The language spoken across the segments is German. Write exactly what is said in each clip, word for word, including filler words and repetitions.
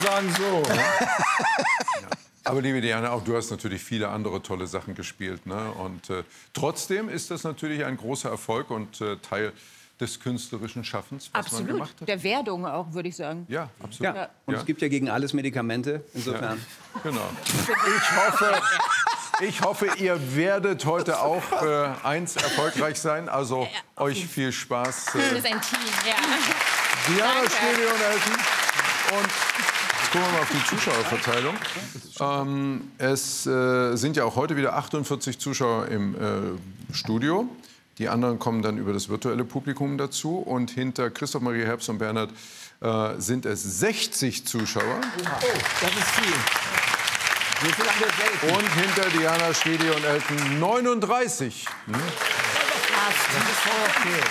sagen so. Ja. Aber liebe Diana, auch du hast natürlich viele andere tolle Sachen gespielt. Ne? Und äh, trotzdem ist das natürlich ein großer Erfolg und äh, Teil des künstlerischen Schaffens, was absolut. man gemacht hat. Der Werdung auch, würde ich sagen. Ja, absolut. Ja. Und ja. es gibt ja gegen alles Medikamente, insofern. Ja. Genau. Ich hoffe, ich hoffe, ihr werdet heute auch äh, eins erfolgreich sein. Also ja, euch viel Spaß. Äh, das ist ein Team, ja. Diana, Steli und Elton. Und gucken wir mal auf die Zuschauerverteilung. Ähm, es äh, sind ja auch heute wieder achtundvierzig Zuschauer im äh, Studio. Die anderen kommen dann über das virtuelle Publikum dazu. Und hinter Christoph Maria Herbst und Bernhard äh, sind es sechzig Zuschauer. Oh, das ist viel. Wie viel haben wir selten? Und hinter Diana, Steli und Elton neununddreißig. Hm? Das ist voll okay.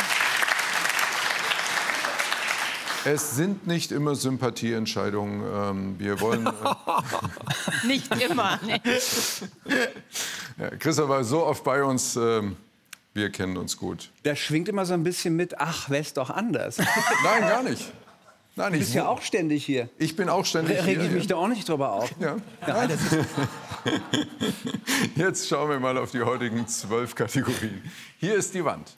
Es sind nicht immer Sympathieentscheidungen. Ähm, wir wollen... Äh nicht immer. Nee. Ja, Christoph war so oft bei uns. Ähm, wir kennen uns gut. Da schwingt immer so ein bisschen mit, ach, wär's doch anders. Nein, gar nicht. Nein, du bist ich, ja auch ständig hier. Ich bin auch ständig Re hier. Reg ich mich ja. da auch nicht drüber auf. Ja. Ja, das ist Jetzt schauen wir mal auf die heutigen zwölf Kategorien. Hier ist die Wand.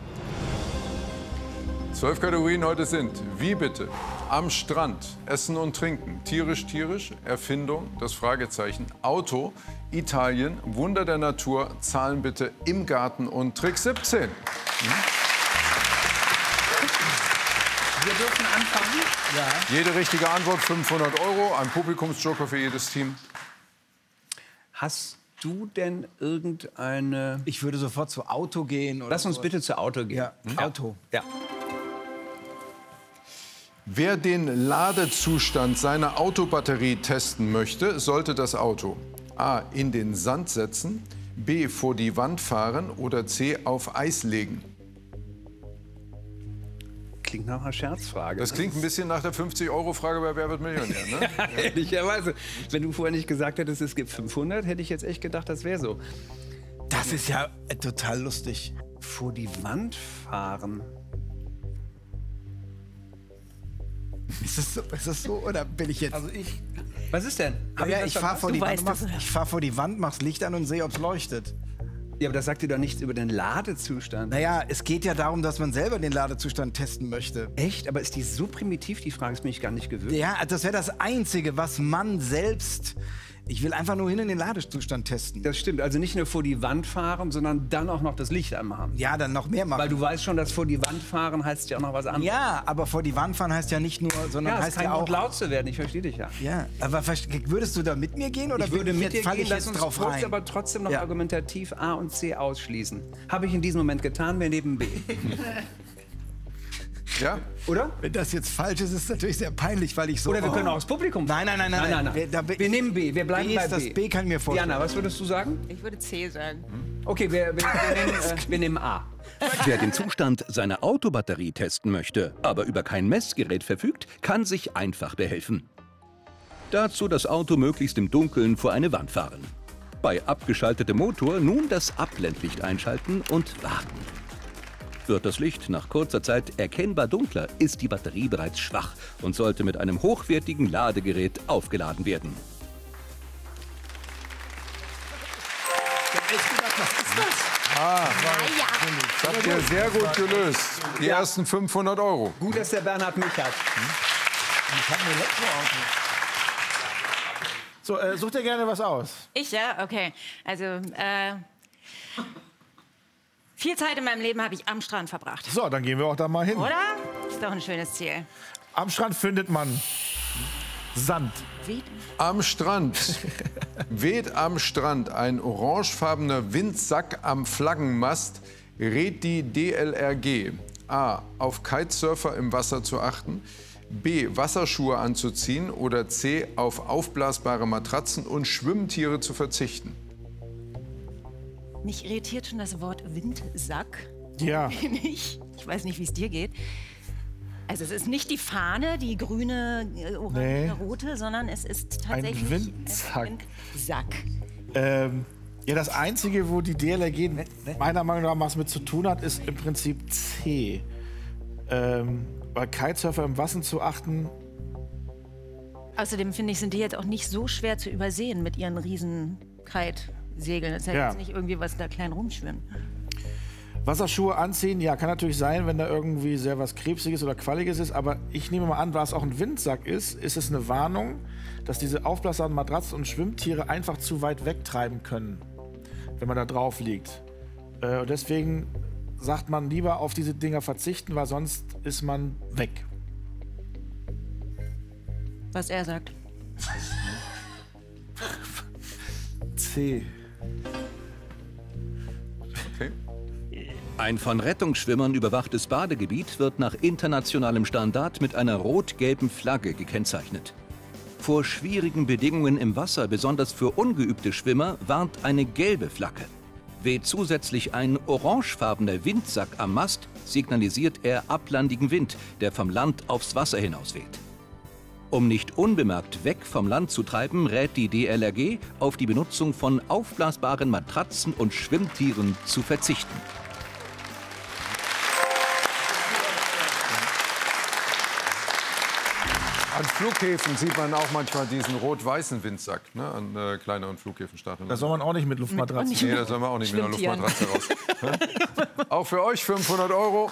Zwölf Kategorien heute sind, wie bitte, am Strand, Essen und Trinken, tierisch-tierisch, Erfindung, das Fragezeichen, Auto, Italien, Wunder der Natur, Zahlen bitte, im Garten und Trick siebzehn. Hm? Wir dürfen anfangen. Ja. Jede richtige Antwort fünfhundert Euro, ein Publikumsjoker für jedes Team. Hast du denn irgendeine... Ich würde sofort zu Auto gehen. Oder Lass uns sowas. bitte zu Auto gehen. Ja, Hm? Auto. Ja. Wer den Ladezustand seiner Autobatterie testen möchte, sollte das Auto A. in den Sand setzen, B. vor die Wand fahren oder C. auf Eis legen. Klingt nach einer Scherzfrage. Das klingt ein bisschen nach der fünfzig-Euro-Frage bei Wer wird Millionär, ne? Ja, ehrlicherweise. Wenn du vorher nicht gesagt hättest, es gibt fünfhundert, hätte ich jetzt echt gedacht, das wäre so. Das ist ja äh, total lustig. Vor die Wand fahren. Ist das so, ist das so oder bin ich jetzt... Also ich... Was ist denn? Ah, ja, ich fahre vor, die Wand, das, mach's- ich fahr vor die Wand, mach's Licht an und sehe, ob's leuchtet. Ja, aber das sagt dir doch nichts über den Ladezustand. Naja, es geht ja darum, dass man selber den Ladezustand testen möchte. Echt? Aber ist die so primitiv? Die Frage ist mir gar nicht gewöhnt. Ja, das wäre das Einzige, was man selbst... Ich will einfach nur hin in den Ladezustand testen. Das stimmt. Also nicht nur vor die Wand fahren, sondern dann auch noch das Licht anmachen. Ja, dann noch mehr machen. Weil du weißt schon, dass vor die Wand fahren heißt ja auch noch was anderes. Ja, aber vor die Wand fahren heißt ja nicht nur, sondern Ja, es heißt ist kein ja Grund, auch... laut zu werden. Ich verstehe dich ja. Ja, aber verste- würdest du da mit mir gehen oder Ich würde bin mit dir jetzt, falle gehen, ich lass jetzt uns drauf kurz, rein? aber trotzdem noch Ja. argumentativ A und C ausschließen. Habe ich in diesem Moment getan, wir nehmen B. Ja? Oder? Wenn das jetzt falsch ist, ist es natürlich sehr peinlich, weil ich so... Oder wir oh. können auch das Publikum. Nein, nein, nein, nein. nein, nein, nein. Wir, da, Wir nehmen B, wir bleiben B bei ist das B. B, kann ich mir vorstellen. Diana, was würdest du sagen? Ich würde C sagen. Okay, wir, wir, wir, nehmen, äh, wir nehmen A. Wer den Zustand seiner Autobatterie testen möchte, aber über kein Messgerät verfügt, kann sich einfach behelfen. Dazu das Auto möglichst im Dunkeln vor eine Wand fahren. Bei abgeschaltetem Motor nun das Abblendlicht einschalten und warten. Wird das Licht nach kurzer Zeit erkennbar dunkler, ist die Batterie bereits schwach und sollte mit einem hochwertigen Ladegerät aufgeladen werden. Ah, ja. das habt ihr sehr gut gelöst. Die Ja. ersten fünfhundert Euro. Gut, dass der Bernhard mich hat. Ich habe ein Elektroauto. So, äh, such dir gerne was aus. Ich, ja? Okay. Also, äh, viel Zeit in meinem Leben habe ich am Strand verbracht. So, dann gehen wir auch da mal hin. Oder? Ist doch ein schönes Ziel. Am Strand findet man Sand. Wie? Am Strand weht am Strand ein orangefarbener Windsack am Flaggenmast, rät die D L R G. A. Auf Kitesurfer im Wasser zu achten. B. Wasserschuhe anzuziehen. Oder C. Auf aufblasbare Matratzen und Schwimmtiere zu verzichten. Mich irritiert schon das Wort Windsack. Ja. Ich, ich weiß nicht, wie es dir geht. Also es ist nicht die Fahne, die grüne, äh, orange, Nee. rote, sondern es ist tatsächlich Windsack. ein Windsack. Ähm, ja, das Einzige, wo die D L R G meiner Meinung nach was mit zu tun hat, ist im Prinzip C. Ähm, bei Kitesurfer im Wasser zu achten, Außerdem finde ich, sind die jetzt auch nicht so schwer zu übersehen mit ihren riesen Kite-Segeln. Das ist ja, Ja. jetzt nicht irgendwie was da klein rumschwimmen. Wasserschuhe anziehen, ja, kann natürlich sein, wenn da irgendwie sehr was Krebsiges oder Qualliges ist. Aber ich nehme mal an, weil es auch ein Windsack ist, ist es eine Warnung, dass diese aufblasbaren Matratzen und Schwimmtiere einfach zu weit wegtreiben können, wenn man da drauf liegt. Äh, und deswegen sagt man lieber auf diese Dinger verzichten, weil sonst ist man weg. Was er sagt. C. Okay. Ein von Rettungsschwimmern überwachtes Badegebiet wird nach internationalem Standard mit einer rot-gelben Flagge gekennzeichnet. Vor schwierigen Bedingungen im Wasser, besonders für ungeübte Schwimmer, warnt eine gelbe Flagge. Weht zusätzlich ein orangefarbener Windsack am Mast, signalisiert er ablandigen Wind, der vom Land aufs Wasser hinaus weht. Um nicht unbemerkt weg vom Land zu treiben, rät die D L R G, auf die Benutzung von aufblasbaren Matratzen und Schwimmtieren zu verzichten. An Flughäfen sieht man auch manchmal diesen rot-weißen Windsack, ne? An äh, kleineren Flughäfen. Da soll man auch nicht mit Luftmatratzen. Nee, da soll man auch nicht mit einer Schwimmtieren. Luftmatratze raus. Auch für euch fünfhundert Euro.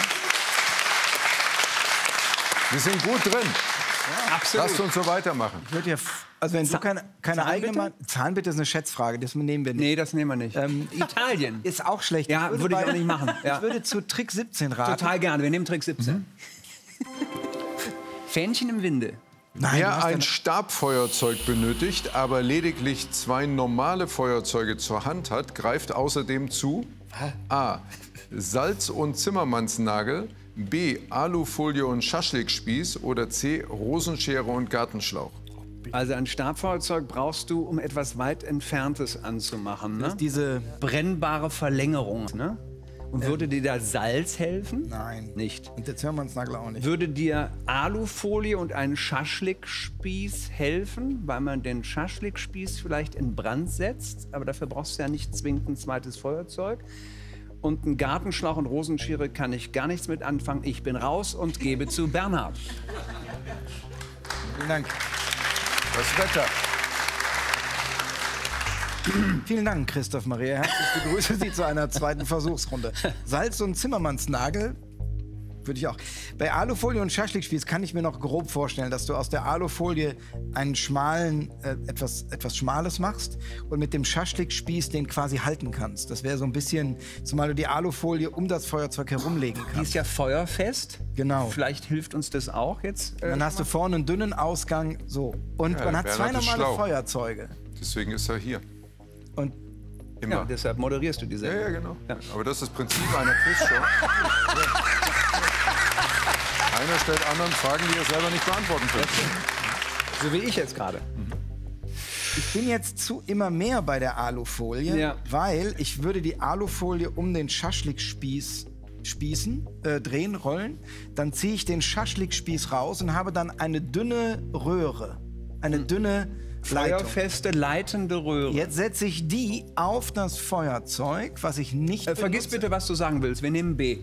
Wir sind gut drin. Absolut. Lasst uns so weitermachen. Ich würde ja, f- also wenn du keine, keine eigene Mann, Zahnbitte ist eine Schätzfrage, das nehmen wir nicht. Nee, das nehmen wir nicht. Ähm, Italien. Ist auch schlecht. Ja, würde ich bei- auch nicht machen. Ja. Ich würde zu Trick siebzehn raten. Total gerne. Wir nehmen Trick siebzehn. Fähnchen im Winde. Nein, du Wer hast ein ja- Stabfeuerzeug benötigt, aber lediglich zwei normale Feuerzeuge zur Hand hat, greift außerdem zu A. Salz- und Zimmermannsnagel, B. Alufolie und Schaschlikspieß oder C. Rosenschere und Gartenschlauch. Also ein Stabfeuerzeug brauchst du, um etwas weit Entferntes anzumachen. Ne? diese. Brennbare Verlängerung. Ne? Und würde dir da Salz helfen? Nein. Nicht. Und der Zimmermannsnagel auch nicht. Würde dir Alufolie und ein Schaschlikspieß helfen, weil man den Schaschlikspieß vielleicht in Brand setzt? Aber dafür brauchst du ja nicht zwingend ein zweites Feuerzeug. Und ein Gartenschlauch und Rosenschere kann ich gar nichts mit anfangen. Ich bin raus und gebe zu Bernhard. Vielen Dank. Das Wetter. Vielen Dank, Christoph Maria. Herzlich begrüße Sie zu einer zweiten Versuchsrunde. Salz- und Zimmermannsnagel würde ich auch. Bei Alufolie und Schaschlikspieß kann ich mir noch grob vorstellen, dass du aus der Alufolie einen schmalen, äh, etwas, etwas Schmales machst und mit dem Schaschlikspieß den quasi halten kannst. Das wäre so ein bisschen, zumal du die Alufolie um das Feuerzeug herumlegen Die ist kannst. ja feuerfest. Genau. Vielleicht hilft uns das auch jetzt. Äh, Dann hast du vorne einen dünnen Ausgang, so. Und Ja, man hat Bernhard zwei ist normale schlau. Feuerzeuge. Deswegen ist er hier. Und Immer. ja, deshalb moderierst du diese. Ja, ja, genau. Ja. Aber das ist das Prinzip einer Quizshow. Ja. Einer stellt anderen Fragen, die er selber nicht beantworten kann. So wie ich jetzt gerade. ich bin jetzt zu immer mehr bei der Alufolie, Ja. weil ich würde die Alufolie um den Schaschlikspieß spießen, äh, drehen, rollen. Dann ziehe ich den Schaschlikspieß raus und habe dann eine dünne Röhre. Eine dünne Leitung. Feuerfeste, leitende Röhre. Jetzt setze ich die auf das Feuerzeug, was ich nicht Äh, vergiss benutze. bitte, was du sagen willst. Wir nehmen B.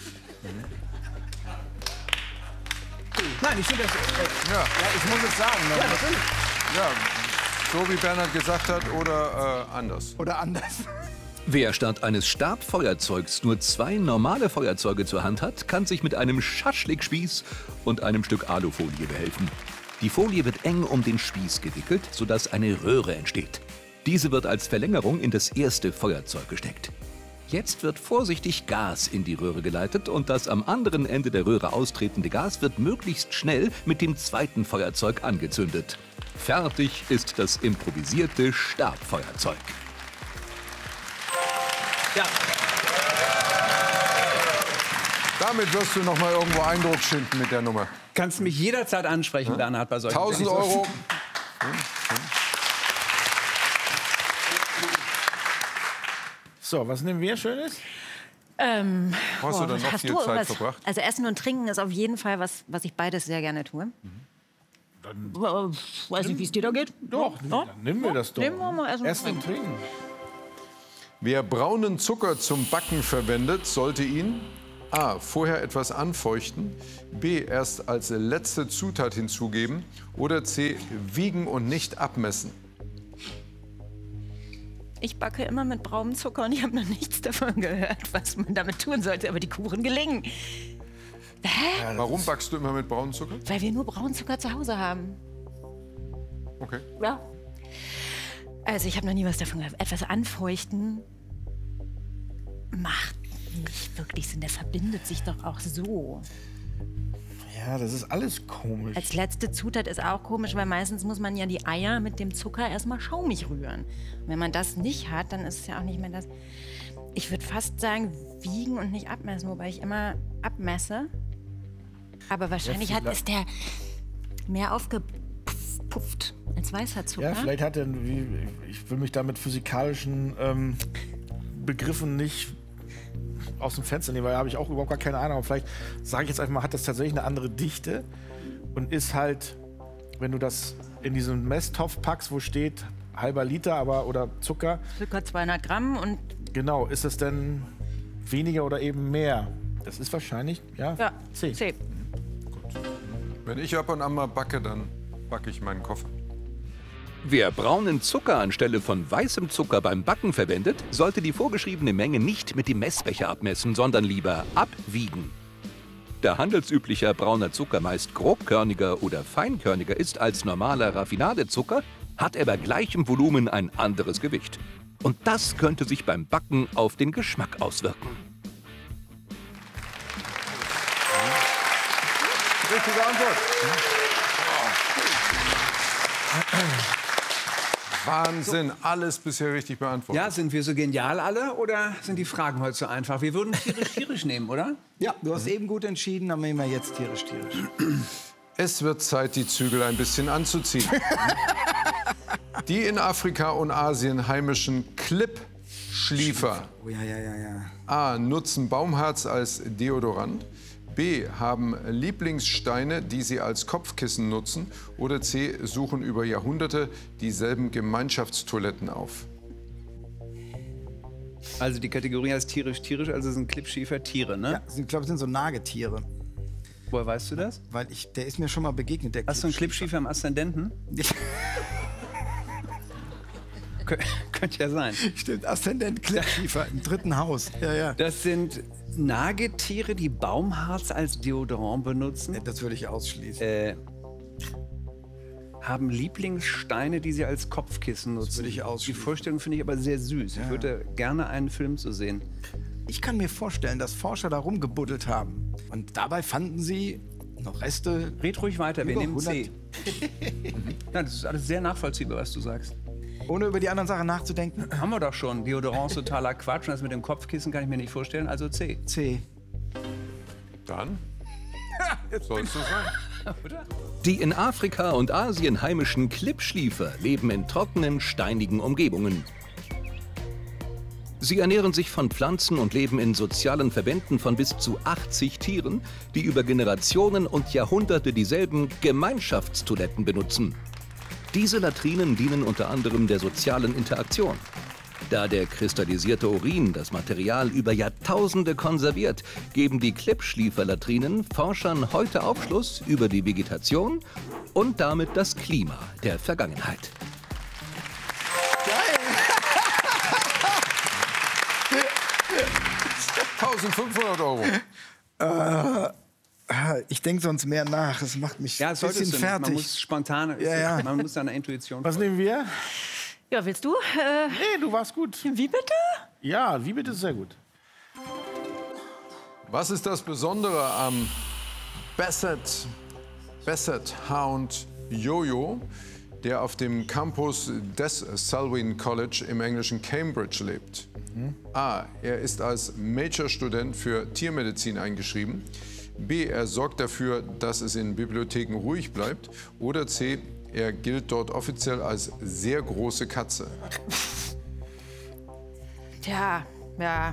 Nein, ich finde das. Äh, Ja, Ja, ich muss es sagen. ja, Ne? natürlich. ja, so wie Bernhard gesagt hat oder äh, anders. Oder anders. Wer statt eines Stabfeuerzeugs nur zwei normale Feuerzeuge zur Hand hat, kann sich mit einem Schaschlikspieß und einem Stück Alufolie behelfen. Die Folie wird eng um den Spieß gewickelt, sodass eine Röhre entsteht. Diese wird als Verlängerung in das erste Feuerzeug gesteckt. Jetzt wird vorsichtig Gas in die Röhre geleitet und das am anderen Ende der Röhre austretende Gas wird möglichst schnell mit dem zweiten Feuerzeug angezündet. Fertig ist das improvisierte Stabfeuerzeug. Ja. Damit wirst du noch mal irgendwo Eindruck schinden mit der Nummer. Kannst mich jederzeit ansprechen, Bernhard, bei solchen tausend Dingen. Euro. So, was nehmen wir Schönes? Ähm, Wo hast du dann noch hast viel du Zeit irgendwas- verbracht? Also Essen und Trinken ist auf jeden Fall was, was ich beides sehr gerne tue. Dann, weiß nicht, wie es dir da geht. Doch, dann nehmen wir das doch. Nehmen wir mal Essen und Essen und Trinken. Wer braunen Zucker zum Backen verwendet, sollte ihn A. Vorher etwas anfeuchten. B. Erst als letzte Zutat hinzugeben. Oder C. Wiegen und nicht abmessen. Ich backe immer mit braunem Zucker und ich habe noch nichts davon gehört, was man damit tun sollte. Aber die Kuchen gelingen. Hä? Warum backst du immer mit braunem Zucker? Weil wir nur braunen Zucker zu Hause haben. Okay. Ja. Also ich habe noch nie was davon gehört. Etwas anfeuchten macht nicht wirklich Sinn. Der verbindet sich doch auch so. Ja, das ist alles komisch. Als letzte Zutat ist auch komisch, weil meistens muss man ja die Eier mit dem Zucker erstmal schaumig rühren. Und wenn man das nicht hat, dann ist es ja auch nicht mehr das. Ich würde fast sagen, wiegen und nicht abmessen, wobei ich immer abmesse. Aber wahrscheinlich Ja, hat, ist der mehr aufgepufft als weißer Zucker. Ja, vielleicht hat er, wie, ich will mich da mit physikalischen ähm, Begriffen nicht aus dem Fenster nehmen, weil da habe ich auch überhaupt gar keine Ahnung. Aber vielleicht sage ich jetzt einfach mal, hat das tatsächlich eine andere Dichte und ist halt, wenn du das in diesen Messtopf packst, wo steht halber Liter, aber oder Zucker. Zucker zweihundert Gramm und. Genau, ist es denn weniger oder eben mehr? Das ist wahrscheinlich, ja, Ja, C. C. Wenn ich ab und an mal backe, dann backe ich meinen Koffer. Wer braunen Zucker anstelle von weißem Zucker beim Backen verwendet, sollte die vorgeschriebene Menge nicht mit dem Messbecher abmessen, sondern lieber abwiegen. Da handelsüblicher brauner Zucker meist grobkörniger oder feinkörniger ist als normaler Raffinadezucker, hat er bei gleichem Volumen ein anderes Gewicht. Und das könnte sich beim Backen auf den Geschmack auswirken. Richtige Antwort. Wahnsinn, alles bisher richtig beantwortet. Ja, sind wir so genial alle oder sind die Fragen heute so einfach? Wir würden tierisch tierisch nehmen, oder? Ja, du hast eben gut entschieden, dann nehmen wir jetzt tierisch tierisch. Es wird Zeit, die Zügel ein bisschen anzuziehen. Die in Afrika und Asien heimischen Klippschliefer Oh ja, ja, ja, ja. A. nutzen Baumharz als Deodorant. B. haben Lieblingssteine, die sie als Kopfkissen nutzen. Oder C. suchen über Jahrhunderte dieselben Gemeinschaftstoiletten auf. Also die Kategorie heißt tierisch tierisch, also sind Klippschiefer Tiere, ne? Ja, ich glaube, es sind so Nagetiere. Woher weißt du das? Weil ich, der ist mir schon mal begegnet, der Hast du einen Klippschiefer im Aszendenten? Kön könnte ja sein. Stimmt, Aszendent Klippschiefer im dritten Haus. Ja, ja. Das sind Nagetiere, die Baumharz als Deodorant benutzen. Das würde ich ausschließen. Äh, haben Lieblingssteine, die sie als Kopfkissen nutzen. würde ich Die ausschließen. Vorstellung finde ich aber sehr süß. Ich würde gerne einen Film zu sehen. Ich kann mir vorstellen, dass Forscher da rumgebuddelt haben. Und dabei fanden sie noch Reste. Red ruhig weiter, wir Über nehmen C. Ja, das ist alles sehr nachvollziehbar, was du sagst. Ohne über die anderen Sachen nachzudenken. Haben wir doch schon. Deodorant ist totaler Quatsch. Und das mit dem Kopfkissen kann ich mir nicht vorstellen. Also C. C. Dann soll es so sein. Die in Afrika und Asien heimischen Klippschliefer leben in trockenen, steinigen Umgebungen. Sie ernähren sich von Pflanzen und leben in sozialen Verbänden von bis zu achtzig Tieren, die über Generationen und Jahrhunderte dieselben Gemeinschaftstoiletten benutzen. Diese Latrinen dienen unter anderem der sozialen Interaktion. Da der kristallisierte Urin das Material über Jahrtausende konserviert, geben die Klippschliefer-Latrinen Forschern heute Aufschluss über die Vegetation und damit das Klima der Vergangenheit. eintausendfünfhundert Euro. Ich denke sonst mehr nach. Das macht mich Ja, ein das bisschen solltest du nicht. Man fertig. muss spontan, Ja, ja. man muss seiner Intuition Was folgen. nehmen wir? Ja, willst du? Äh, Nee, du warst gut. wie bitte? Ja, wie bitte, sehr gut. Was ist das Besondere am Basset, Basset Hound Jojo, der auf dem Campus des Selwyn College im englischen Cambridge lebt? A. Er ist als Major-Student für Tiermedizin eingeschrieben. B. Er sorgt dafür, dass es in Bibliotheken ruhig bleibt. Oder C. Er gilt dort offiziell als sehr große Katze. Tja, ja.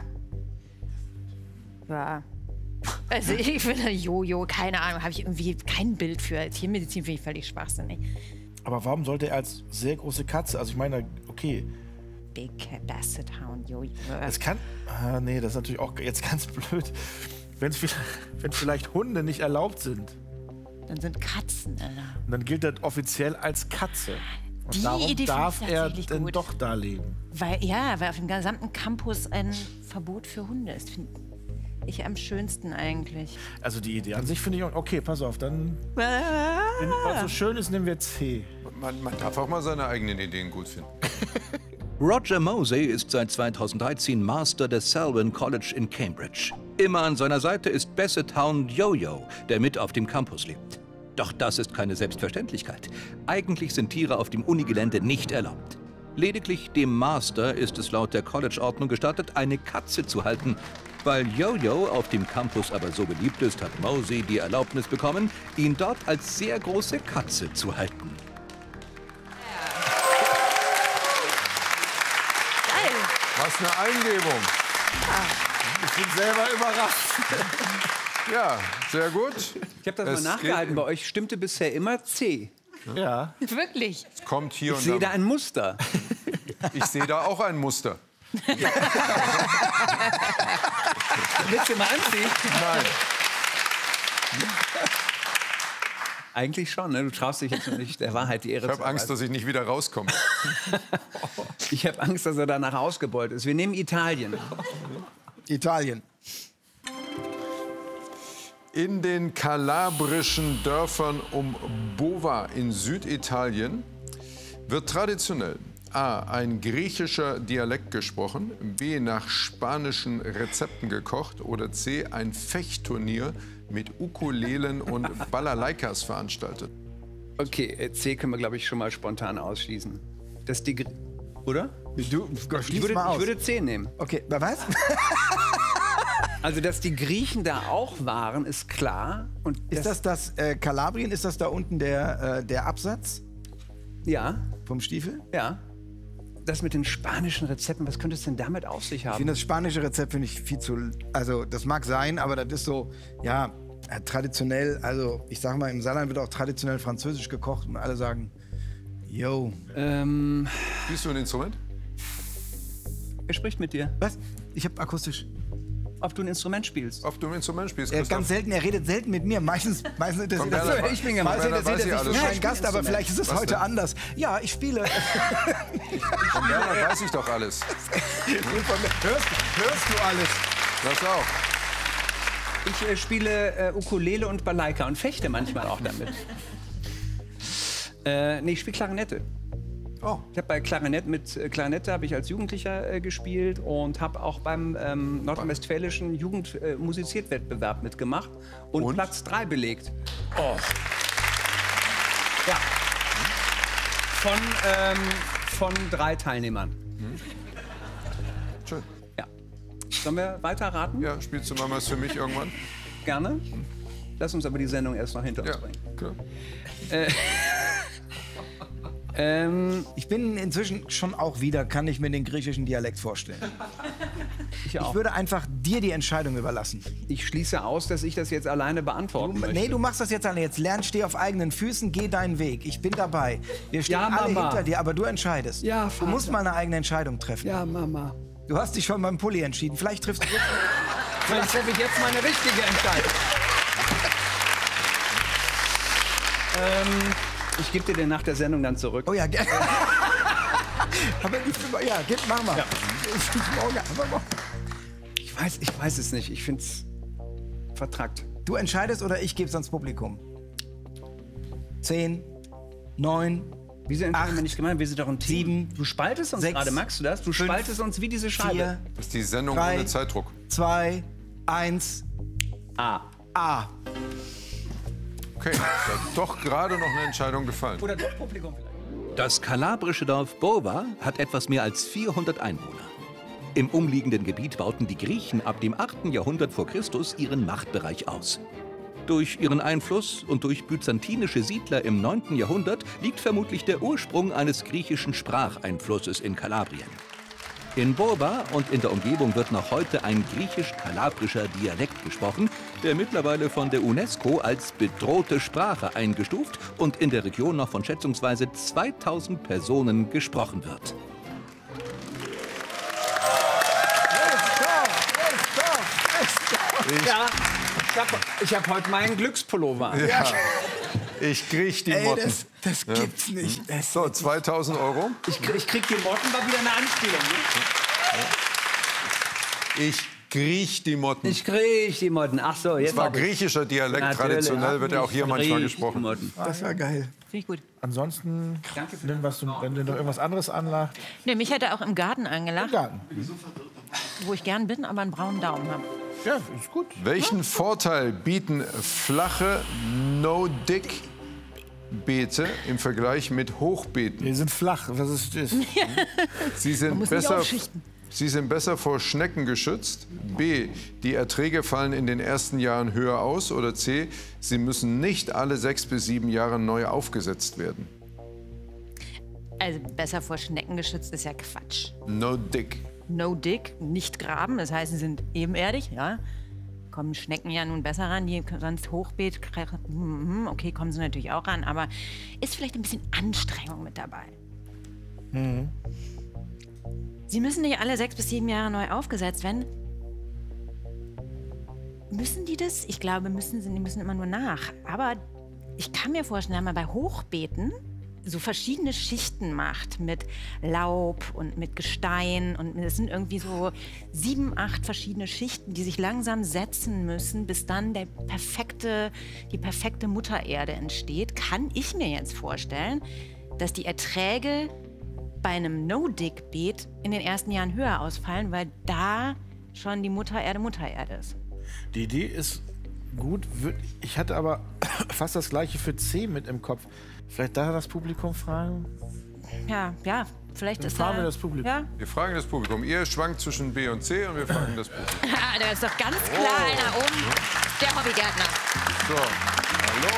Ja. Also ich finde Jojo, keine Ahnung, habe ich irgendwie kein Bild für. Tiermedizin finde ich völlig schwachsinnig. Aber warum sollte er als sehr große Katze, also ich meine, okay, Big Basset Hound Jojo. es kann, ah, nee, das ist natürlich auch jetzt ganz blöd. Wenn vielleicht Hunde nicht erlaubt sind, Dann sind Katzen erlaubt. dann gilt das offiziell als Katze. Und Die darum Idee darf finde ich er tatsächlich denn gut. doch da leben. Weil, ja, weil auf dem gesamten Campus ein Verbot für Hunde ist. Finde ich am schönsten eigentlich. Also die Idee an sich finde ich auch, okay, pass auf, dann, wenn was so schön ist, nehmen wir C. Man, man darf auch mal seine eigenen Ideen gut finden. Roger Mosey ist seit zweitausenddreizehn Master des Selwyn College in Cambridge. Immer an seiner Seite ist Basset-Hound Yo-Yo, der mit auf dem Campus lebt. Doch das ist keine Selbstverständlichkeit. Eigentlich sind Tiere auf dem Unigelände nicht erlaubt. Lediglich dem Master ist es laut der College-Ordnung gestattet, eine Katze zu halten. Weil Yo-Yo auf dem Campus aber so beliebt ist, hat Mosey die Erlaubnis bekommen, ihn dort als sehr große Katze zu halten. Was eine Eingebung. Ich bin selber überrascht. Ja, sehr gut. Ich habe das Es mal nachgehalten. geht- Bei euch stimmte bisher immer C. Ja. Wirklich? Es kommt hier Ich und sehe da da. ein Muster. Ich sehe da auch ein Muster. Willst du mal anziehen? Nein. Eigentlich schon, ne? Du traust dich jetzt noch nicht der Wahrheit die Ehre Ich zu habe Angst, erweisen. dass ich nicht wieder rauskomme. Ich habe Angst, dass er danach ausgebeult ist. Wir nehmen Italien. Italien. In den kalabrischen Dörfern um Bova in Süditalien wird traditionell A. ein griechischer Dialekt gesprochen, B. nach spanischen Rezepten gekocht oder C. ein Fechtturnier mit Ukulelen und Balalaikas veranstaltet. Okay, äh, C können wir, glaube ich, schon mal spontan ausschließen. Das die Gr- Oder? Du, Ich schließ würde, mal aus. ich würde C nehmen. Okay, was? Also, dass die Griechen da auch waren, ist klar. Und Ist das das äh, Kalabrien? Ist das da unten der, äh, der Absatz Ja, vom Stiefel? ja. Das mit den spanischen Rezepten, was könnte es denn damit auf sich Ich haben? finde das spanische Rezept finde ich viel zu. Also das mag sein, aber das ist so, ja, äh, traditionell. Also ich sag mal, im Saarland wird auch traditionell französisch gekocht und alle sagen, yo. Ähm, Spielst du ein Instrument? wer spricht mit dir? Was? Ich habe akustisch. Ob du ein Instrument spielst? Ob du ein Instrument spielst, Er Christoph? ganz selten, er redet selten mit mir. Meistens, meistens interessiert Komm, das Werner, ich bin gemeint. meistens Werner weiß interessiert er ja sich für alles. meinen Gast, aber vielleicht ist es Was heute denn? anders. Ja, ich spiele. Von Werner weiß ich doch alles. hörst, hörst du alles? Das auch. Ich äh, spiele äh, Ukulele und Balaika und fechte manchmal auch damit. äh, nee, ich spiele Klarinette. Oh. Ich habe bei Klarinette mit äh, Klarinette habe ich als Jugendlicher äh, gespielt und habe auch beim ähm, nordrhein-westfälischen Jugendmusizierwettbewerb mitgemacht und, Und? Platz drei belegt. Oh. Ja. Von, ähm, von drei Teilnehmern. Schön. Ja. Sollen wir weiter raten? Ja, spielst du mal was für mich irgendwann? Gerne. Lass uns aber die Sendung erst noch hinter uns Ja, bringen. klar. Ähm, Ich bin inzwischen schon auch wieder, kann ich mir den griechischen Dialekt vorstellen. ich auch. Ich würde einfach dir die Entscheidung überlassen. Ich schließe aus, dass ich das jetzt alleine beantworten Du, möchte. nee, du machst das jetzt alle. Jetzt lern, steh auf eigenen Füßen, geh deinen Weg. Ich bin dabei. Wir stehen Ja, alle Mama. hinter dir, aber du entscheidest. Ja, du Vater. musst mal eine eigene Entscheidung treffen. Ja, Mama. Du hast dich schon beim Pulli entschieden. Vielleicht triffst du jetzt. Vielleicht treffe ich jetzt meine richtige Entscheidung. ähm, ich gebe dir den nach der Sendung dann zurück. Oh ja, gerne. aber die, ja, gib, mach mal. Morgen, aber morgen. Ich weiß, ich weiß es nicht. Ich finde es vertrackt. Du entscheidest oder ich gebe es ans Publikum. Zehn, neun, Wieso entscheiden wir Acht, nicht gemeinsam? Wir sind doch ein Team. sieben, Du spaltest uns sechs, gerade, magst du das? Du fünf, spaltest uns wie diese Scheibe. vier, Das ist die Sendung Drei. ohne Zeitdruck. zwei, eins, A. A. Okay, da hat doch gerade noch eine Entscheidung gefallen. Oder doch Publikum vielleicht. Das kalabrische Dorf Bova hat etwas mehr als vierhundert Einwohner. Im umliegenden Gebiet bauten die Griechen ab dem achten Jahrhundert vor Christus ihren Machtbereich aus. Durch ihren Einfluss und durch byzantinische Siedler im neunten Jahrhundert liegt vermutlich der Ursprung eines griechischen Spracheinflusses in Kalabrien. In Bova und in der Umgebung wird noch heute ein griechisch-kalabrischer Dialekt gesprochen, der mittlerweile von der UNESCO als bedrohte Sprache eingestuft und in der Region noch von schätzungsweise zweitausend Personen gesprochen wird. Let's go, let's go, let's go. Ja, ich habe ich hab heute meinen Glückspullover an. Ja. Ich krieg die Ey, Motten. das, das gibt's nicht. Das So, zweitausend Euro. Ich, krieg- ich krieg die Motten, war wieder eine Anspielung. Ne? Ich krieg die Motten. Ich krieg die Motten. Ach so, jetzt Das war hab ich- griechischer Dialekt. Natürlich, Traditionell wird er auch hier ich manchmal krieg gesprochen. die Motten. das war geil. Finde ich gut. Ansonsten, nimm was du, wenn dir noch irgendwas anderes anlacht. Nee, mich hätte auch im Garten angelacht, Garten. wo ich gern bin, aber einen braunen Daumen habe. Ja, ist gut. Welchen Vorteil bieten flache No-Dick-Beete im Vergleich mit Hochbeeten? Die sind flach. Was ist das? Sie sind, muss nicht besser, aufschichten. Sie sind besser vor Schnecken geschützt. B. Die Erträge fallen in den ersten Jahren höher aus. Oder C. Sie müssen nicht alle sechs bis sieben Jahre neu aufgesetzt werden. Also besser vor Schnecken geschützt ist ja Quatsch. No-Dick. No Dick, nicht graben, das heißt, sie sind ebenerdig, ja. Kommen Schnecken ja nun besser ran, die sonst Hochbeet, hm, okay, kommen sie natürlich auch ran, aber ist vielleicht ein bisschen Anstrengung mit dabei. Mhm. Sie müssen nicht alle sechs bis sieben Jahre neu aufgesetzt werden. Müssen die das? Ich glaube, müssen sie, die müssen immer nur nach. Aber ich kann mir vorstellen, wenn man bei Hochbeeten so verschiedene Schichten macht mit Laub und mit Gestein und es sind irgendwie so sieben, acht verschiedene Schichten, die sich langsam setzen müssen, bis dann der perfekte, die perfekte Muttererde entsteht, kann ich mir jetzt vorstellen, dass die Erträge bei einem No-Dick-Beet in den ersten Jahren höher ausfallen, weil da schon die Muttererde Muttererde ist. Die Idee ist gut. Ich hatte aber fast das Gleiche für C mit im Kopf. Vielleicht da das Publikum fragen? Ja, ja, vielleicht Dann ist fragen da... wir das Publikum. Ja? Wir fragen das Publikum. Ihr schwankt zwischen B und C und wir fragen das Publikum. Ah, da ist doch ganz klar einer oben, der Hobbygärtner. So, hallo.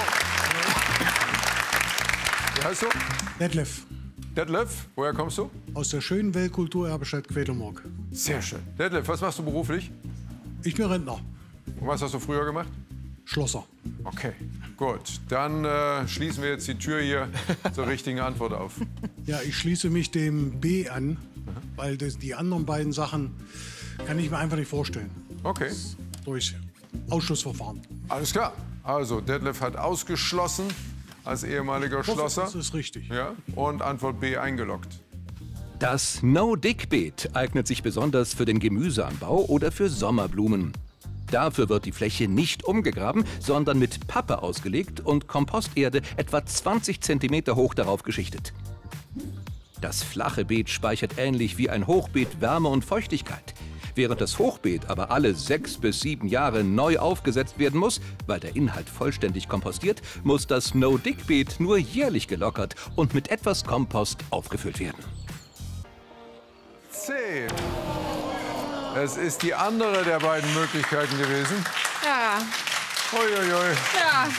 Wie heißt du? Detlef, Detlef, woher kommst du? aus der schönen Weltkulturerbe-Stadt Quedlinburg. Sehr schön. Detlef, was machst du beruflich? Ich bin Rentner, Und was hast du früher gemacht? Schlosser. Okay, gut. Dann äh, schließen wir jetzt die Tür hier zur richtigen Antwort auf. Ja, ich schließe mich dem B an, weil das, die anderen beiden Sachen kann ich mir einfach nicht vorstellen. Okay, Durch Ausschlussverfahren. alles klar. Also, Detlef hat ausgeschlossen als ehemaliger Ich hoffe, Schlosser. das ist richtig. Ja, und Antwort B eingeloggt. Das No-Dick-Beet eignet sich besonders für den Gemüseanbau oder für Sommerblumen. Dafür wird die Fläche nicht umgegraben, sondern mit Pappe ausgelegt und Komposterde etwa zwanzig Zentimeter hoch darauf geschichtet. Das flache Beet speichert ähnlich wie ein Hochbeet Wärme und Feuchtigkeit. Während das Hochbeet aber alle sechs bis sieben Jahre neu aufgesetzt werden muss, weil der Inhalt vollständig kompostiert, muss das No-Dick-Beet nur jährlich gelockert und mit etwas Kompost aufgefüllt werden. C. Es ist die andere der beiden Möglichkeiten gewesen. Ja, Uiuiui. ja.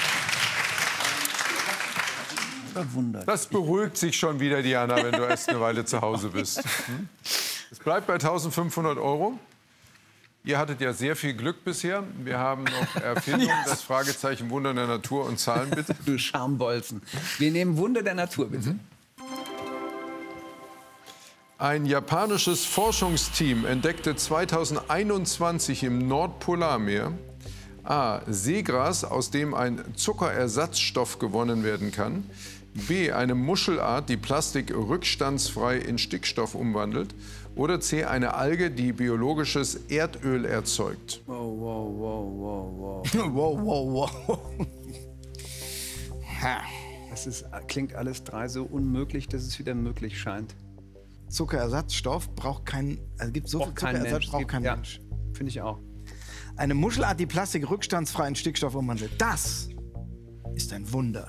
Verwundert. Das beruhigt sich schon wieder, Diana, wenn du erst eine Weile zu Hause bist. Hm? Es bleibt bei eintausendfünfhundert Euro. Ihr hattet ja sehr viel Glück bisher. Wir haben noch Erfindung, das Fragezeichen Wunder der Natur und Zahlen, bitte. Du Schambolzen. Wir nehmen Wunder der Natur, bitte. Ein japanisches Forschungsteam entdeckte zweitausendeinundzwanzig im Nordpolarmeer A. Seegras, aus dem ein Zuckerersatzstoff gewonnen werden kann. B. Eine Muschelart, die Plastik rückstandsfrei in Stickstoff umwandelt. Oder C. Eine Alge, die biologisches Erdöl erzeugt. Wow, wow, wow, wow, wow. Wow, wow, wow. Ha. Das ist, klingt alles drei so unmöglich, dass es wieder möglich scheint. Zuckerersatzstoff braucht kein, also gibt so viel Braucht kein Zuckerersatz, Mensch. braucht kein Ja, Mensch. finde ich auch. Eine Muschelart, die Plastik rückstandsfrei in Stickstoff umwandelt. Das ist ein Wunder.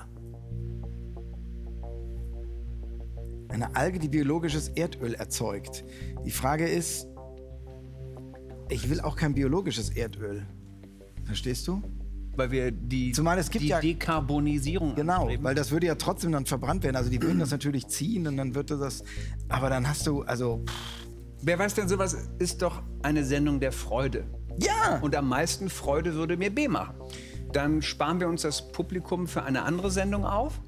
Eine Alge, die biologisches Erdöl erzeugt. Die Frage ist, ich will auch kein biologisches Erdöl. Verstehst du? Weil wir die, Zumal es gibt die ja- Dekarbonisierung Genau, anstreben. weil das würde ja trotzdem dann verbrannt werden. Also die würden das natürlich ziehen und dann würde das, aber dann hast du, also, Wer weiß denn, sowas ist doch eine Sendung der Freude. ja! Und am meisten Freude würde mir B machen. Dann sparen wir uns das Publikum für eine andere Sendung auf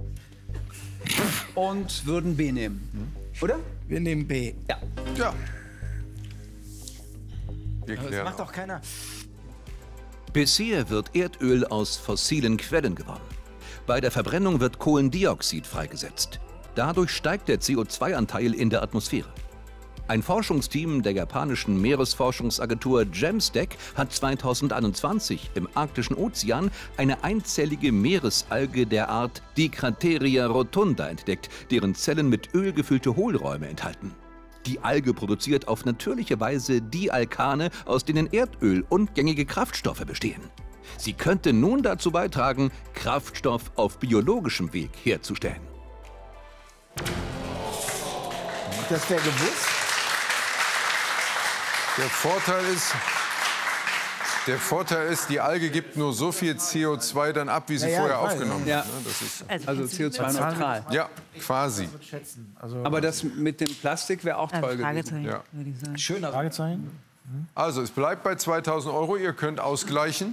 und würden B nehmen. Oder? Wir nehmen B. Ja. Ja. Wir Das klären macht auch. doch keiner. Bisher wird Erdöl aus fossilen Quellen gewonnen. Bei der Verbrennung wird Kohlendioxid freigesetzt. Dadurch steigt der C O zwei Anteil in der Atmosphäre. Ein Forschungsteam der japanischen Meeresforschungsagentur JAMSTEC hat zweitausendeinundzwanzig im Arktischen Ozean eine einzellige Meeresalge der Art Dicrateria rotunda entdeckt, deren Zellen mit Öl gefüllte Hohlräume enthalten. Die Alge produziert auf natürliche Weise Dialkane, aus denen Erdöl und gängige Kraftstoffe bestehen. Sie könnte nun dazu beitragen, Kraftstoff auf biologischem Weg herzustellen. Das wäre gewusst. Der Vorteil ist, der Vorteil ist, die Alge gibt nur so viel C O zwei dann ab, wie sie Ja, ja, vorher ich weiß, aufgenommen ja. hat. Ne? Das ist, Also C O zwei neutral. ja, quasi. Also, Aber das mit dem Plastik wäre auch toll Also gewesen. Fragezeichen, Ja. würde ich sagen. Schöner. Fragezeichen? Also, es bleibt bei zweitausend Euro. Ihr könnt ausgleichen.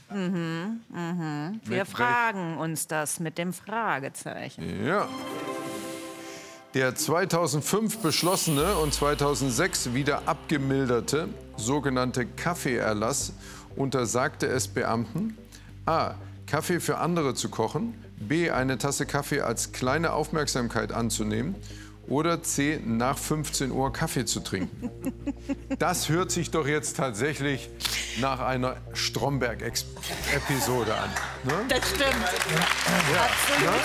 Wir fragen uns das mit dem Fragezeichen. Ja. Der zweitausendfünf beschlossene und zweitausendsechs wieder abgemilderte sogenannte Kaffeeerlass untersagte es Beamten, a. Kaffee für andere zu kochen, b. eine Tasse Kaffee als kleine Aufmerksamkeit anzunehmen oder c. nach fünfzehn Uhr Kaffee zu trinken. Das hört sich doch jetzt tatsächlich nach einer Stromberg-Episode an. Ne? Das stimmt. Absolut.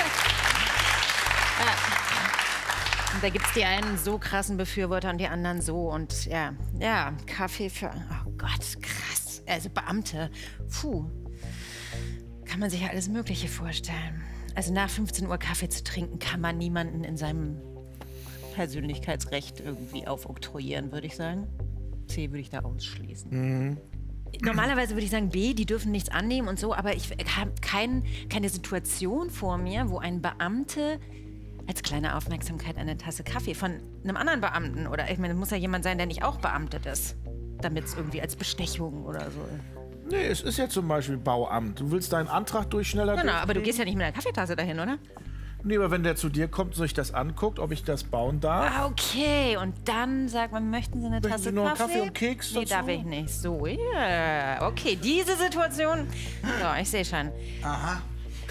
Ja. Und da gibt es die einen so krassen Befürworter und die anderen so. Und ja, ja, Kaffee für, oh Gott, krass. Also Beamte, puh, kann man sich ja alles Mögliche vorstellen. Also nach fünfzehn Uhr Kaffee zu trinken, kann man niemanden in seinem Persönlichkeitsrecht irgendwie aufoktroyieren, würde ich sagen. C würde ich da ausschließen. Mhm. Normalerweise würde ich sagen B, die dürfen nichts annehmen und so, aber ich habe kein, keine Situation vor mir, wo ein Beamte als kleine Aufmerksamkeit eine Tasse Kaffee von einem anderen Beamten, oder ich meine, es muss ja jemand sein, der nicht auch beamtet ist, damit es irgendwie als Bestechung oder so. Nee, es ist ja zum Beispiel Bauamt. Du willst deinen Antrag durch schneller Genau, aber du durchkriegen? gehst ja nicht mit einer Kaffeetasse dahin, oder? Nee, aber wenn der zu dir kommt und sich das anguckt, ob ich das bauen darf. Ah, okay. Und dann sagt man, möchten Sie eine Möchten Tasse Sie noch einen Kaffee? Kaffee und Keks Nee, dazu? darf ich nicht. So, ja. Okay, diese Situation. So, ich sehe schon. Aha.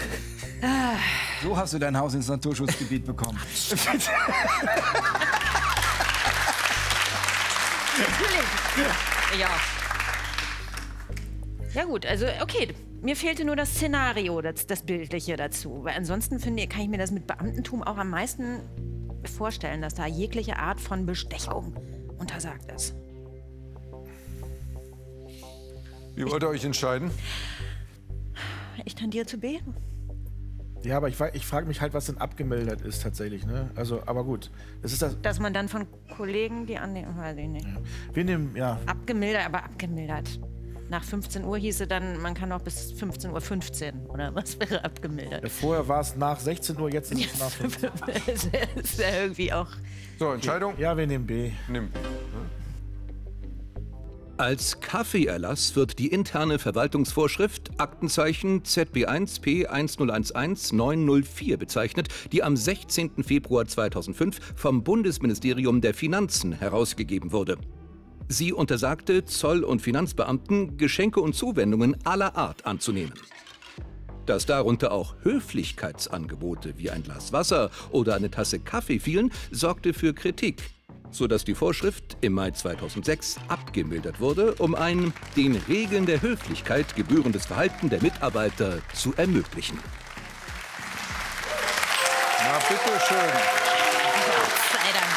So hast du dein Haus ins Naturschutzgebiet bekommen. Ja. Ja gut, also okay, mir fehlte nur das Szenario, das, das Bildliche dazu. Weil ansonsten finde ich, kann ich mir das mit Beamtentum auch am meisten vorstellen, dass da jegliche Art von Bestechung untersagt ist. Wie wollt ihr euch entscheiden? Ich tendiere zu B. Ja, aber ich, wei- ich frage mich halt, was denn abgemildert ist tatsächlich. Ne? Also, aber gut. Das ist das. Dass man dann von Kollegen die annehmen, weiß ich nicht. Wir nehmen, ja. Abgemildert, aber abgemildert. Nach fünfzehn Uhr hieße dann, man kann auch bis fünfzehn Uhr fünfzehn oder was wäre abgemildert? Ja, vorher war es nach sechzehn Uhr, jetzt ist es nach fünfzehn. Das ist ja irgendwie auch. So, Entscheidung? Ja, wir nehmen B. Nimm. Als Kaffeeerlass wird die interne Verwaltungsvorschrift Aktenzeichen Z B eins P eins null eins eins neun null vier bezeichnet, die am sechzehnten Februar zweitausendfünf vom Bundesministerium der Finanzen herausgegeben wurde. Sie untersagte Zoll- und Finanzbeamten, Geschenke und Zuwendungen aller Art anzunehmen. Dass darunter auch Höflichkeitsangebote wie ein Glas Wasser oder eine Tasse Kaffee fielen, sorgte für Kritik, sodass die Vorschrift im Mai zweitausendsechs abgemildert wurde, um ein den Regeln der Höflichkeit gebührendes Verhalten der Mitarbeiter zu ermöglichen. Na, bitteschön. Sei Dank.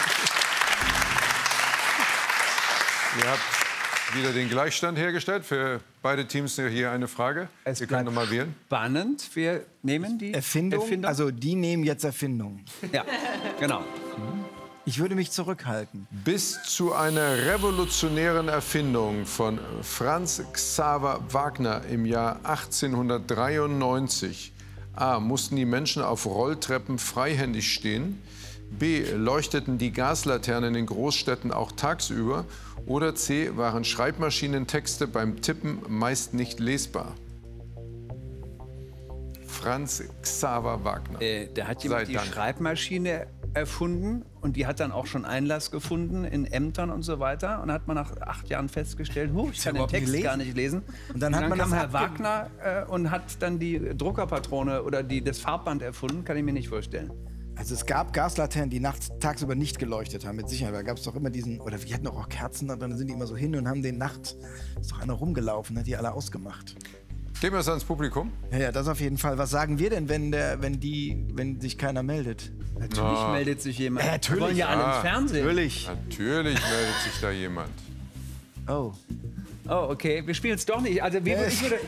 Ihr habt wieder den Gleichstand hergestellt. Für beide Teams hier eine Frage. Es Ihr könnt bleibt noch mal wählen. Spannend. Wir nehmen die Erfindung, Erfindung. also die nehmen jetzt Erfindung. ja, genau. Ich würde mich zurückhalten. Bis zu einer revolutionären Erfindung von Franz Xaver Wagner im Jahr achtzehnhundertdreiundneunzig. A. Mussten die Menschen auf Rolltreppen freihändig stehen. B. Leuchteten die Gaslaternen in Großstädten auch tagsüber. Oder C. Waren Schreibmaschinentexte beim Tippen meist nicht lesbar. Franz Xaver Wagner? Äh, der hat jemand Sei die Dank. Schreibmaschine erfunden und die hat dann auch schon Einlass gefunden in Ämtern und so weiter. Und hat man nach acht Jahren festgestellt, huh, ich kann den überhaupt nicht Text lesen. gar nicht lesen. Und dann hat man kam das Herr abge- Wagner äh, und hat dann die Druckerpatrone oder die, das Farbband erfunden, kann ich mir nicht vorstellen. Also es gab Gaslaternen, die nachts tagsüber nicht geleuchtet haben, mit Sicherheit. Da gab es doch immer diesen, oder wir hatten doch auch Kerzen, und dann sind die immer so hin und haben den Nacht, ist doch einer rumgelaufen, hat die alle ausgemacht. Geben wir es ans Publikum. Ja, ja, das auf jeden Fall. Was sagen wir denn, wenn, der, wenn, die, wenn sich keiner meldet? Natürlich Na. meldet sich jemand. Ja, natürlich. Wir wollen ja alle Ah, ins Fernsehen. Natürlich. Natürlich meldet sich da jemand. Oh. Oh, okay, wir spielen es doch nicht. Also, wir, ich würde,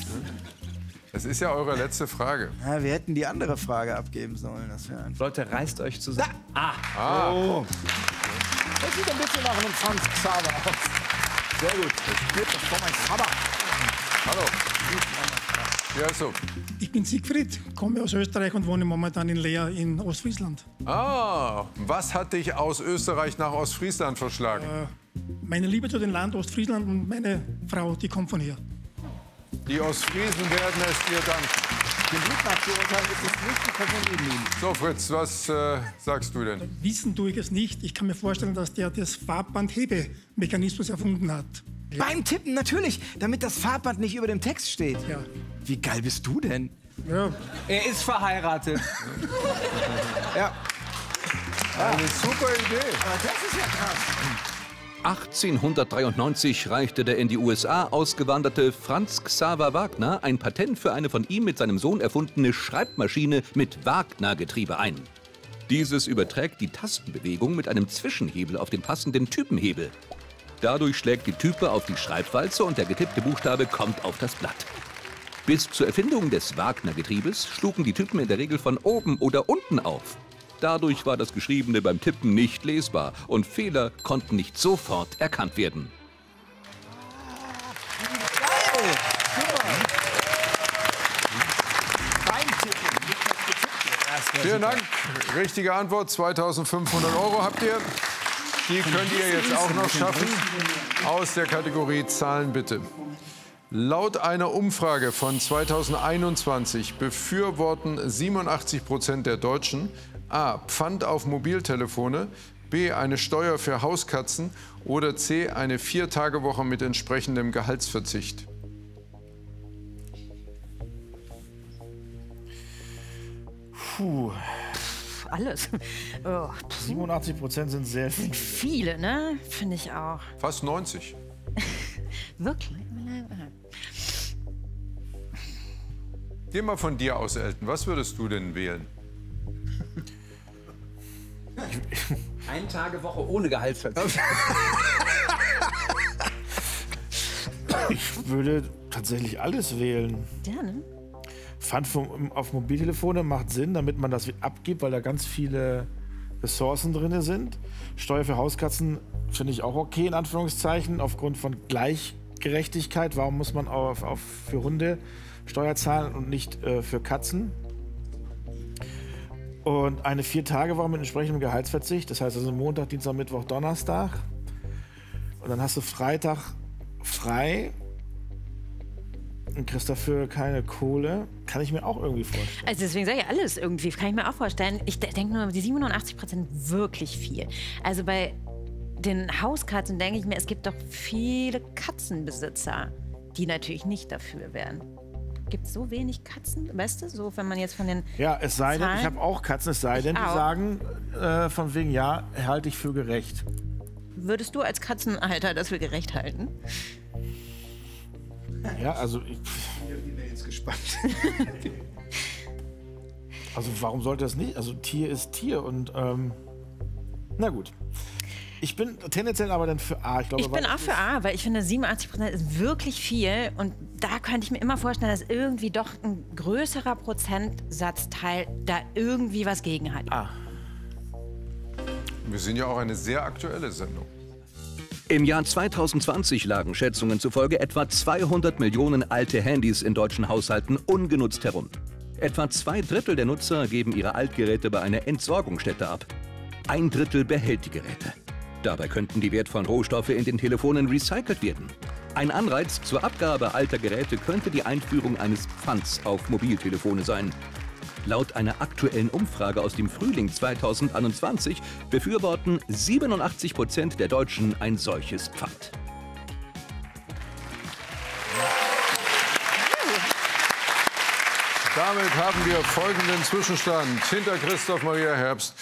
Das ist ja eure letzte Frage. Ja, wir hätten die andere Frage abgeben sollen. Das wäre einfach. Leute, reißt euch zusammen. Ah, Oh. Das sieht ein bisschen nach einem Franz Xaver aus. Sehr gut. Spielt das vor mein Xaver. Hallo. Ja, so. Ich bin Siegfried, komme aus Österreich und wohne momentan in Leer in Ostfriesland. Ah, was hat dich aus Österreich nach Ostfriesland verschlagen? Meine Liebe zu dem Land Ostfriesland und meine Frau, die kommt von hier. Die Ostfriesen werden es dir danken. Den Blick nach zu urteilen ist es nicht die Person neben ihm. So, Fritz, was äh, sagst du denn? Wissen tue ich es nicht. Ich kann mir vorstellen, dass der das Farbbandhebemechanismus erfunden hat. Beim Tippen natürlich, damit das Farbband nicht über dem Text steht. Ja. Wie geil bist du denn? Ja. er ist verheiratet. Ja. Eine super Idee. Aber das ist ja krass. achtzehnhundertdreiundneunzig reichte der in die U S A ausgewanderte Franz Xaver Wagner ein Patent für eine von ihm mit seinem Sohn erfundene Schreibmaschine mit Wagner-Getriebe ein. Dieses überträgt die Tastenbewegung mit einem Zwischenhebel auf den passenden Typenhebel. Dadurch schlägt die Type auf die Schreibwalze und der getippte Buchstabe kommt auf das Blatt. Bis zur Erfindung des Wagner-Getriebes schlugen die Typen in der Regel von oben oder unten auf. Dadurch war das Geschriebene beim Tippen nicht lesbar und Fehler konnten nicht sofort erkannt werden. Geil. Super. Beim Tippen. Nicht das Getippte. Das wär Vielen super. Dank. Richtige Antwort. zweitausendfünfhundert Euro habt ihr. Die könnt ihr jetzt auch noch schaffen. Aus der Kategorie Zahlen bitte. Laut einer Umfrage von zweitausendeinundzwanzig befürworten siebenundachtzig Prozent der Deutschen A. Pfand auf Mobiltelefone, B. eine Steuer für Hauskatzen oder C. eine Vier-Tage-Woche mit entsprechendem Gehaltsverzicht. Puh, Alles. Oh, siebenundachtzig Prozent sind sehr viel. viele, ne? Finde ich auch. Fast neunzig. Wirklich? Geh mal von dir aus, Elton. Was würdest du denn wählen? Eine Tage Woche ohne Gehaltsverzicht. Ich würde tatsächlich alles wählen. Ja, ne? Pfand vom, auf Mobiltelefone macht Sinn, damit man das abgibt, weil da ganz viele Ressourcen drin sind. Steuer für Hauskatzen finde ich auch okay, in Anführungszeichen, aufgrund von Gleichgerechtigkeit. Warum muss man auf, auf für Hunde Steuer zahlen und nicht äh, für Katzen? Und eine Vier-Tage-Woche mit entsprechendem Gehaltsverzicht, das heißt also Montag, Dienstag, Mittwoch, Donnerstag. Und dann hast du Freitag frei und kriegst dafür keine Kohle. Kann ich mir auch irgendwie vorstellen. Also deswegen sage ich alles irgendwie, kann ich mir auch vorstellen. Ich de- denke nur, die siebenundachtzig Prozent wirklich viel. Also bei den Hauskatzen denke ich mir, es gibt doch viele Katzenbesitzer, die natürlich nicht dafür wären. Gibt es so wenig Katzen, weißt du, so wenn man jetzt von den Ja, es sei denn, ich Zahlen? habe auch Katzen, es sei denn, die auch. sagen äh, von wegen, ja, halte ich für gerecht. Würdest du als Katzenhalter das für gerecht halten? Ja, also, ich, Ich bin jetzt gespannt. also warum sollte das nicht? Also Tier ist Tier und ähm, na gut. Ich bin tendenziell aber dann für A. Ich, glaube, Ich bin weil auch es für ist- A, weil ich finde, siebenundachtzig Prozent ist wirklich viel. Und da könnte ich mir immer vorstellen, dass irgendwie doch ein größerer Prozentsatzteil da irgendwie was gegen hat. A. Wir sind ja auch eine sehr aktuelle Sendung. Im Jahr zweitausendzwanzig lagen Schätzungen zufolge etwa zweihundert Millionen alte Handys in deutschen Haushalten ungenutzt herum. Etwa zwei Drittel der Nutzer geben ihre Altgeräte bei einer Entsorgungsstätte ab. Ein Drittel behält die Geräte. Dabei könnten die wertvollen Rohstoffe in den Telefonen recycelt werden. Ein Anreiz zur Abgabe alter Geräte könnte die Einführung eines Pfands auf Mobiltelefone sein. Laut einer aktuellen Umfrage aus dem Frühling zweitausendeinundzwanzig befürworten siebenundachtzig Prozent der Deutschen ein solches Pfand. Damit haben wir folgenden Zwischenstand. Hinter Christoph Maria Herbst